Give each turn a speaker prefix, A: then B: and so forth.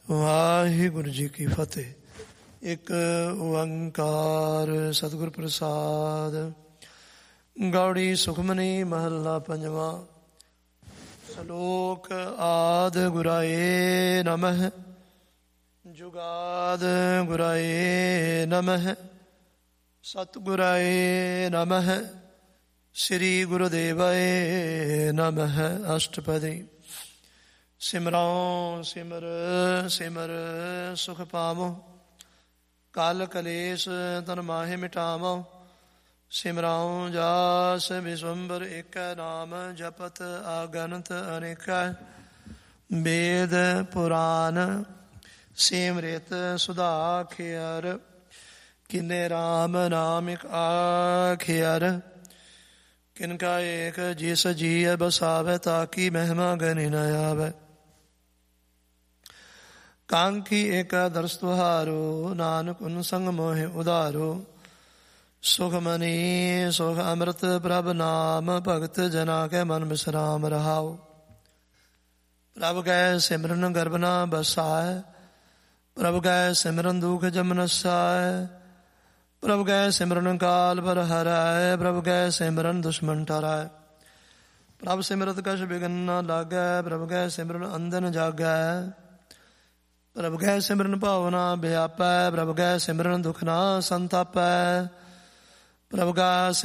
A: ਵਾਹਿਗੁਰੂ ਜੀ ਕੀ ਫਤਿਹ। ਇੱਕ ਓੰਕਾਰ ਸਤਿਗੁਰ ਪ੍ਰਸਾਦ। ਗੌੜੀ ਸੁਖਮਨੀ ਮਹੱਲਾ ਪੰਜਵਾਂ। ਸ਼ਲੋਕ ਆਦਿ ਗੁਰਾਏ ਨਮః, ਜੁਗਾਦ ਗੁਰਾਏ ਨਮঃ, ਸਤਿਗੁਰਾਏ ਨਮঃ, ਸ੍ਰੀ ਗੁਰੁਦੇਵਾਏ ਨਮঃ। ਅਸ਼ਟਪਦੀ। ਸਿਮਰਉ ਸਿਮਰ ਸਿਮਰ ਸੁਖ ਪਾਵੋ, ਕਲ ਕਲੇਸ਼ ਤਨ ਮਾਹੇ ਮਿਟਾਵੋ। ਸਿਮਰਉ ਜਾਸ ਵਿਸਵੰਬਰ ਏਕੈ, ਨਾਮ ਜਪਤ ਆਗਨਤ ਅਨੇਕੈ। ਵੇਦ ਪੁਰਾਨ ਸਿਮਰਿਤ ਸੁਧਾਖਿਅਰ, ਕਿਨੇ ਰਾਮ ਨਾਮਿਕ ਆਖਿਅਰ। ਕਿਨਕਾ ਏਕ ਜਿਸ ਜੀਅ ਬਸਾਵੈ, ਤਾਕੀ ਮਹਿਮਾ ਗਨਿ ਨ ਆਵੈ। ਕਾਂਖੀ ਏਕਾ ਦਰਸ ਤੁਹਾਰੋ, ਨਾਨਕ ਉਨ ਸੰਗ ਮੋਹਿ ਉਧਾਰੋ। ਸੁਖ ਮਨੀ ਸੁਖ ਅੰਮ੍ਰਿਤ ਪ੍ਰਭ ਨਾਮ, ਭਗਤ ਜਨਾ ਕੈ ਮਨ ਬਿਸਰਾਮ ਰਹਾਉ। ਪ੍ਰਭ ਕੈ ਸਿਮਰਨ ਗਰਭ ਨ ਬਸਾਇ, ਪ੍ਰਭ ਕੈ ਸਿਮਰਨ ਦੁਖ ਜਮ ਨਸਾਇ। ਪ੍ਰਭ ਕੈ ਸਿਮਰਨ ਕਾਲ ਪਰ ਹਰੈ, ਪ੍ਰਭ ਕੈ ਸਿਮਰਨ ਦੁਸ਼ਮਨ ਟਰੈ। ਪ੍ਰਭ ਸਿਮਰਤ ਕਛ ਬਿਘਨ ਨ ਲਾਗੈ, ਪ੍ਰਭ ਕੈ ਸਿਮਰਨ ਅੰਧਨ ਜਾਗੈ। ਪ੍ਰਭ ਕੈ ਸਿਮਰਨ ਭਾਉ ਨ ਬਿਆਪੈ, ਪ੍ਰਭ ਕੈ ਸਿਮਰਨ ਦੁਖ ਨ ਸੰਤਾਪੈ। ਪ੍ਰਭ ਕਾ